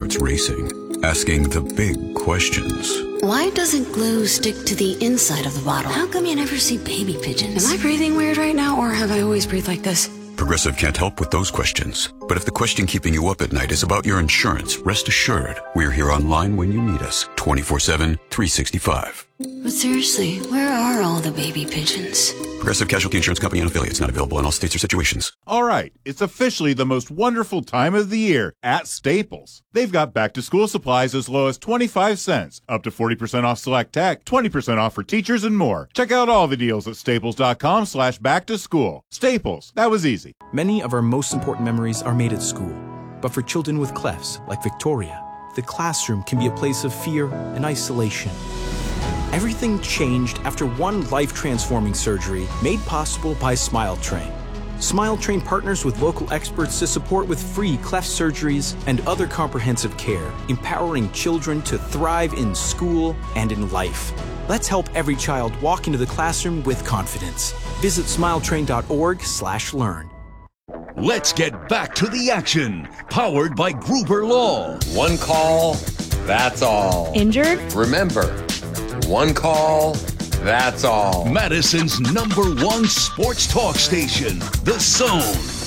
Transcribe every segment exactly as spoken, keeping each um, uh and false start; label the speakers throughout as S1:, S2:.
S1: hearts racing, asking the big questions.
S2: Why doesn't glue stick to the inside of the bottle? How come you never see baby pigeons? Am I breathing weird right now, or have I always breathed like this?
S1: Progressive can't help with those questions. But if the question keeping you up at night is about your insurance, rest assured, we're here online when you need us, twenty-four seven, three sixty-five.
S2: But seriously, where are all the baby pigeons?
S1: Progressive Casualty Insurance Company and affiliates, not available in all states or situations.
S3: All right, it's officially the most wonderful time of the year at Staples. They've got back-to-school supplies as low as twenty-five cents, up to forty percent off select tech, twenty percent off for teachers, and more. Check out all the deals at staples.com slash back-to-school. Staples, that was easy.
S4: Many of our most important memories are made at school. But for children with clefts, like Victoria, the classroom can be a place of fear and isolation. Everything changed after one life-transforming surgery made possible by SmileTrain. SmileTrain partners with local experts to support with free cleft surgeries and other comprehensive care, empowering children to thrive in school and in life. Let's help every child walk into the classroom with confidence. Visit smiletrain.org slash learn.
S5: Let's get back to the action. Powered by Gruber Law.
S6: One call, that's all.
S7: Injured?
S6: Remember, one call, that's all.
S5: Madison's number one sports talk station, The Zone.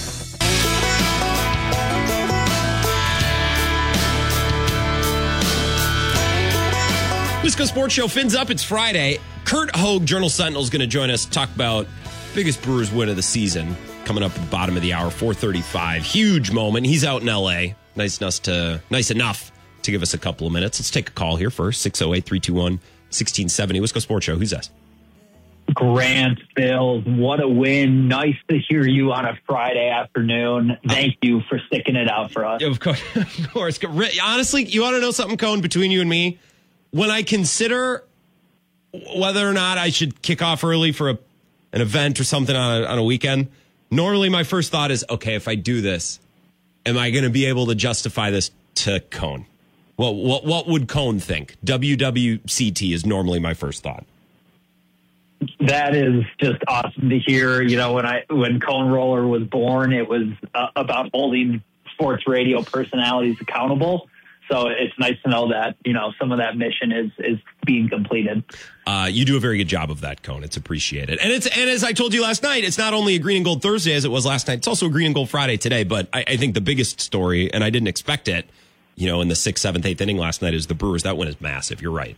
S8: Wisco Sports Show fins up. It's Friday. Kurt Hogue, Journal Sentinel, is going to join us to talk about biggest Brewers win of the season. Coming up at the bottom of the hour, four thirty-five. Huge moment. He's out in L A. Nice enough to, nice enough to give us a couple of minutes. Let's take a call here first. six oh eight, three two one, one six seven oh. Wisco Sports Show. Who's this?
S9: Grant Bills. What a win. Nice to hear you on a Friday afternoon. Thank you for sticking it out for us.
S8: Of course. Of course. Honestly, you want to know something, Cone, between you and me? When I consider whether or not I should kick off early for a, an event or something on a, on a weekend, normally my first thought is, okay, if I do this, am I going to be able to justify this to Cone? Well, what what would Cone think? W W C T is normally my first thought.
S9: That is just awesome to hear. You know, when I when Cone Roller was born, it was uh, about holding sports radio personalities accountable. So it's nice to know that, you know, some of that mission is is being completed.
S8: Uh, you do a very good job of that, Cone. It's appreciated. And it's and as I told you last night, it's not only a Green and Gold Thursday as it was last night. It's also a Green and Gold Friday today. But I, I think the biggest story, and I didn't expect it, you know, in the sixth, seventh, eighth inning last night, is the Brewers. That win is massive. You're right.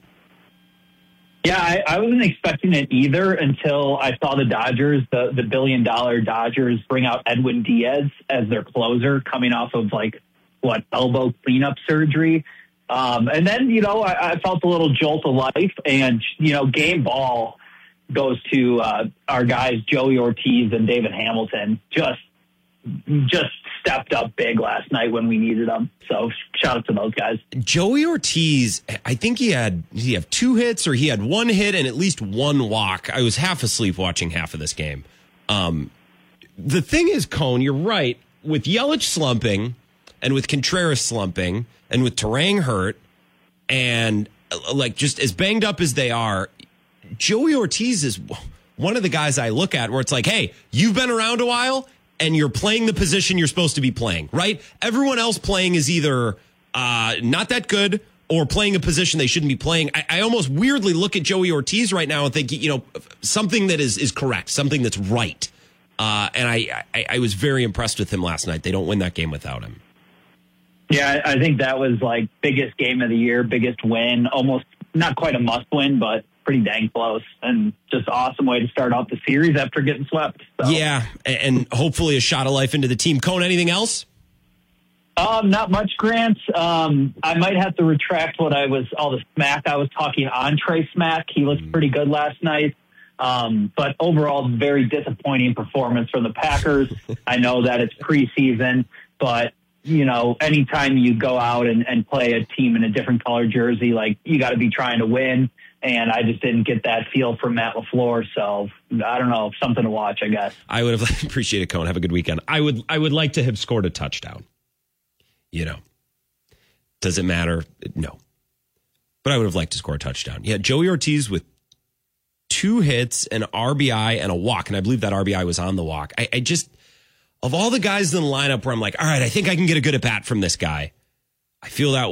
S9: Yeah, I, I wasn't expecting it either until I saw the Dodgers, the, the billion dollar Dodgers, bring out Edwin Diaz as their closer coming off of like, what, elbow cleanup surgery. Um, and then, you know, I, I felt a little jolt of life, and, you know, game ball goes to uh, our guys, Joey Ortiz and David Hamilton, just, just stepped up big last night when we needed them. So shout out to those guys.
S8: Joey Ortiz, I think he had, did he have two hits or he had one hit and at least one walk. I was half asleep watching half of this game. Um, the thing is, Cone, you're right. With Yelich slumping, and with Contreras slumping, and with Terang hurt, and like just as banged up as they are, Joey Ortiz is one of the guys I look at where it's like, hey, you've been around a while and you're playing the position you're supposed to be playing, right? Everyone else playing is either uh, not that good or playing a position they shouldn't be playing. I, I almost weirdly look at Joey Ortiz right now and think, you know, something that is is correct, something that's right. Uh, and I, I, I was very impressed with him last night. They don't win that game without him.
S9: Yeah, I think that was like biggest game of the year, biggest win, almost not quite a must win, but pretty dang close, and just awesome way to start off the series after getting swept. So.
S8: Yeah, and hopefully a shot of life into the team. Cone, anything else?
S9: Um, not much, Grant. Um, I might have to retract what I was, all the smack I was talking on Trey Smack. He looked pretty good last night. Um, but overall, very disappointing performance from the Packers. I know that it's preseason, but you know, anytime you go out and, and play a team in a different color jersey, like you got to be trying to win. And I just didn't get that feel from Matt LaFleur. So I don't know, something to watch, I guess.
S8: I would have appreciated Cone. Have a good weekend. I would, I would like to have scored a touchdown. You know, does it matter? No, but I would have liked to score a touchdown. Yeah. Joey Ortiz with two hits, an R B I and a walk. And I believe that R B I was on the walk. I, I just, of all the guys in the lineup where I'm like, all right, I think I can get a good at bat from this guy, I feel that